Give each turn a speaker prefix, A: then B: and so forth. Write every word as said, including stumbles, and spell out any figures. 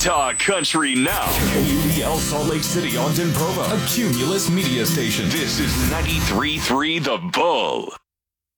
A: Talk country now.
B: K U B L Salt Lake City, Ogden, Provo, a Cumulus media station.
A: This is ninety-three point three The Bull.